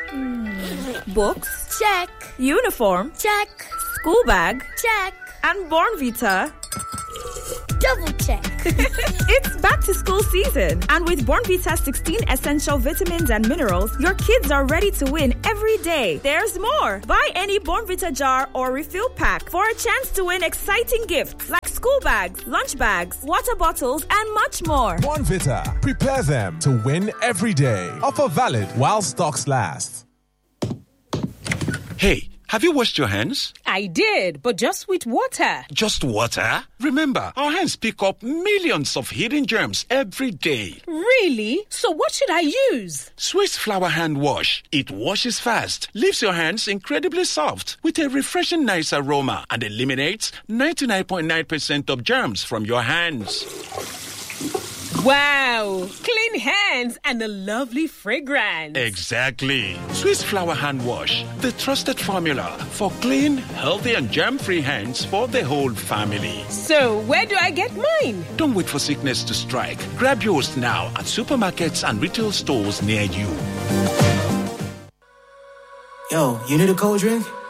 Books? Check. Uniform? Check. School bag? Check. And Bornvita? Double check. It's back to school season. And with Bornvita's 16 essential vitamins and minerals, your kids are ready to win every day. There's more. Buy any Bornvita jar or refill pack for a chance to win exciting gifts like school bags, lunch bags, water bottles, and much more. Bornvita. Prepare them to win every day. Offer valid while stocks last. Hey, have you washed your hands? I did, but just with water. Just water? Remember, our hands pick up millions of hidden germs every day. Really? So what should I use? Swiss Flower Hand Wash. It washes fast, leaves your hands incredibly soft with a refreshing nice aroma and eliminates 99.9% of germs from your hands. Wow! Clean hands and a lovely fragrance. Exactly. Swiss Flower Hand Wash, the trusted formula for clean, healthy and germ-free hands for the whole family. So, where do I get mine? Don't wait for sickness to strike. Grab yours now at supermarkets and retail stores near you. Yo, you need a cold drink?